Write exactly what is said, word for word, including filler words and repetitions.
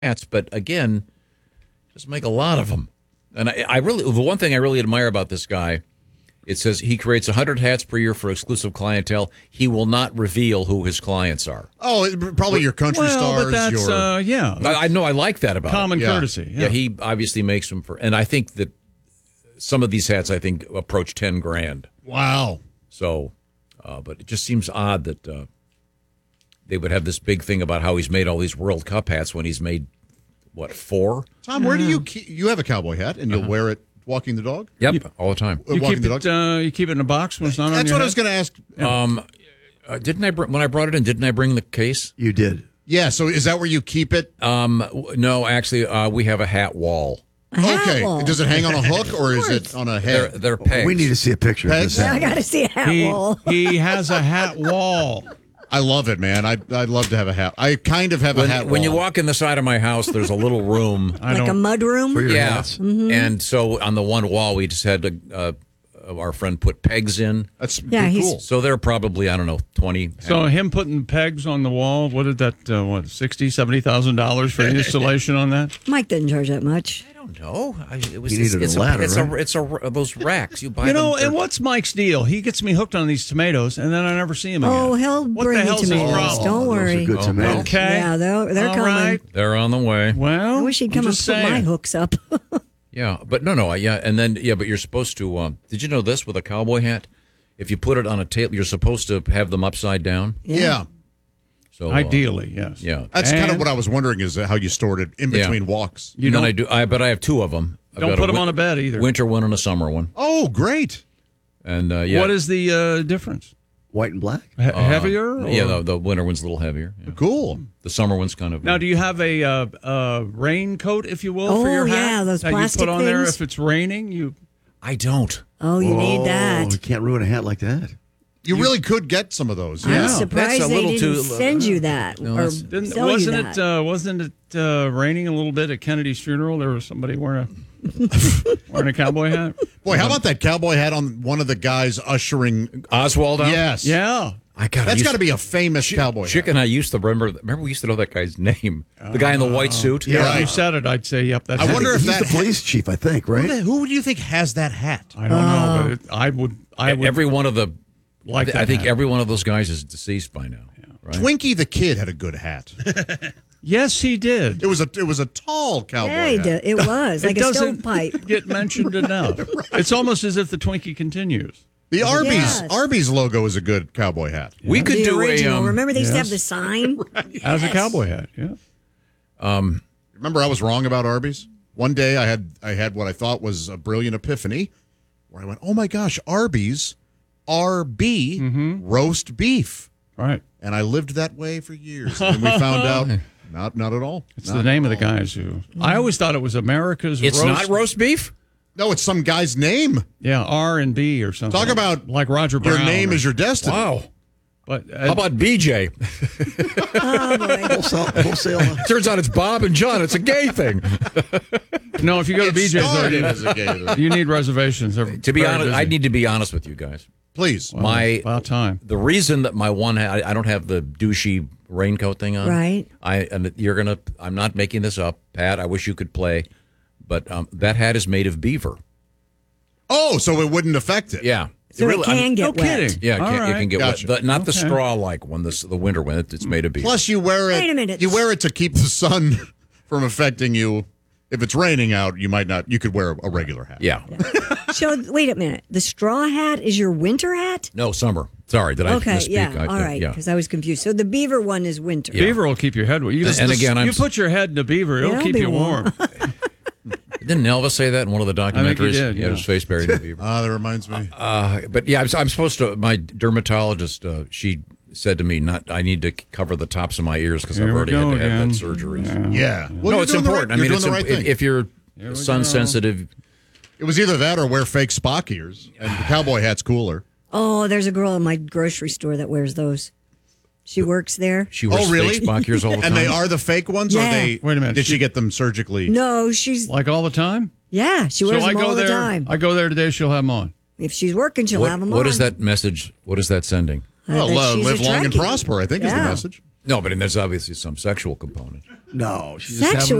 hats, but again, just make a lot of them. And I, I really, the one thing I really admire about this guy, it says he creates one hundred hats per year for exclusive clientele. He will not reveal who his clients are. Oh, it- probably your country Well, stars. but that's, your uh, yeah. I, I know I like that about Common him. Yeah. courtesy. Yeah. Yeah. he obviously makes them for, and I think that some of these hats, I think, approach ten grand. wow. So, uh, but it just seems odd that uh, they would have this big thing about how he's made all these World Cup hats when he's made, what, four? Tom, where do you keep, you have a cowboy hat and you'll wear it walking the dog? Yep, all the time. Uh, you walking keep the it. dog? Uh, you keep it in a box when it's not on That's your what I head? was going to ask. Um, uh, didn't I br- when I brought it in? Didn't I bring the case? You did. Yeah, so is that where you keep it? Um, w- no, actually, uh, we have a hat wall. A hat Okay. wall. Does it hang on a hook or is it on a They're head? they're pegs. We need to see a picture of Pegs? this. I hat. got to see a hat He, wall. he has a hat wall. I love it, man. I, I'd love to have a hat. I kind of have when, a hat when you wall. walk in the side of my house, there's a little room. I Like a don't. mud room? For your yeah, hats. and so on the one wall, we just had to, uh, our friend put pegs in. That's Yeah, pretty he's- cool. So they're probably I don't know twenty. So him putting pegs on the wall. What did that? Uh, what sixty, seventy thousand dollars for installation on that? Mike didn't charge that much. I don't know. I, it was You it's, needed a it's ladder, it's right? a it's a those racks you buy. You know, them, and what's Mike's deal? He gets me hooked on these tomatoes, and then I never see him again. Oh, he'll what bring the you hell's his tomatoes. problem? Don't Those are worry. good tomatoes. Okay. Yeah, they're, they're All coming. right. they're on the way. Well, I wish he'd I'm come and put just my saying. hooks up. Yeah, but no, no, yeah, and then yeah, but you're supposed to. Um, did you know this with a cowboy hat? If you put it on a table, you're supposed to have them upside down. Yeah. So uh, Ideally, yes. yeah. That's kind of And what I was wondering is how you stored it in Yeah. between walks. You You know, don't, I do. I but I have two of them. I've don't got put them win- on a bed either. Winter one and a summer one, Oh, great. and uh, yeah, What is the uh, difference? White and black. He- heavier? Uh, or- yeah, the, the winter one's a little heavier. yeah. Cool. The summer one's kind of Now, do you have a uh, uh, raincoat, if you will, for Oh, your hat? yeah, those that you plastic put on there things. if it's raining? You I don't. Oh, you need Oh, that. you can't ruin a hat like that. You really could get some of those. I'm Yeah. surprised That's a they little didn't too- send you that No, or that's- didn't, sell wasn't you that. it? Uh, wasn't it uh, raining a little bit at Kennedy's funeral? There was somebody wearing a wearing a cowboy hat. Boy, how about that cowboy hat on one of the guys ushering? Oswald out? Yes. Yeah, I got That's got to be a famous cowboy Chick hat. and I used to remember. Remember, we used to know that guy's name. The guy in the white suit. yeah. Right. If you said it, I'd say, "Yep, that's." I it. wonder if He's that the police chief, I think, Who, right? the- who do you think has that hat? I don't know, but it, I would. I would. Every one of the. Like I that think hat. every one of those guys is deceased by now. Right? Twinkie the Kid had a good hat. Yes, he did. It was a it was a tall cowboy Yeah, he hat. did. It was like it a doesn't stovepipe. get mentioned enough. It's almost as if the Twinkie continues. The Arby's Yes. Arby's logo is a good cowboy hat. We could The do original. a. Um, Remember they used to have yes. the sign? As a cowboy hat, yeah. Remember I was wrong about Arby's? One day I had I had what I thought was a brilliant epiphany where I went, "Oh my gosh, Arby's R B Mm-hmm. roast beef." Right. And I lived that way for years. And we found out not not at all. It's Not the name of at the all. guys who. I always thought it was America's it's roast. not roast beef. No, it's some guy's name. Yeah, R and B or something. Talk about like Roger Your Brown. name or- is your destiny. Wow. But uh, How about B J? Oh, boy. Wholesale. wholesale. Turns out it's Bob and John. It's a gay thing. no, if you go to It B J's, started though, as a gay thing. you need reservations. They're To be very honest, busy. I need to be honest with you guys. Please. Well, my it's about time. The reason that my one hat, I, I don't have the douchey raincoat thing on. Right. I and you're gonna. I'm not making this up, Pat. I wish you could play, but um, that hat is made of beaver. Oh, so it wouldn't affect it. Yeah. So it can I'm- get No wet. kidding. Yeah, it All can, it right. can get Gotcha. wet. The, not the Okay. straw like one. The the winter one. It, it's made of beaver. Plus you wear it Wait a minute. You wear it to keep the sun from affecting you. If it's raining out, you might not you could wear a regular hat. yeah. So wait a minute. The straw hat is your winter hat? No summer. Sorry, did I Okay, misspeak? yeah. I, all right, Yeah. because I was confused. So the beaver one is winter. Beaver will keep your head warm. You, And again, I'm you s- put your head in a beaver, it'll It'll keep be you warm. Didn't Elvis say that in one of the documentaries? think he did, He had yeah. his face buried in the beaver. Ah, that reminds me. Uh, but yeah, I'm, I'm supposed to. My dermatologist, uh, she said to me, "Not, I need to cover the tops of my ears because I've Here we already had go to have again. that surgery." yeah. Well, no, you're it's doing the important. right- I mean, you're it's doing the right imp- thing. if you're we sun go. sensitive. It was either that or wear fake Spock ears, and the cowboy hat's cooler. Oh, there's a girl in my grocery store that wears those. She works there. She wears Oh, really? fake Spock ears all the time. And they are the fake ones, or Yeah. they? Wait a minute. Did she get them surgically? No, she's Like all the time? yeah. She wears so I them go all there. the time. I go there today, she'll have them on. If she's working, she'll What, have them what on. is that message? What is that sending? I Well, bet uh, she's a live long and Trekkie. prosper, I think is the Yeah. message. No, but and there's obviously some sexual component. No, she's just having Sexual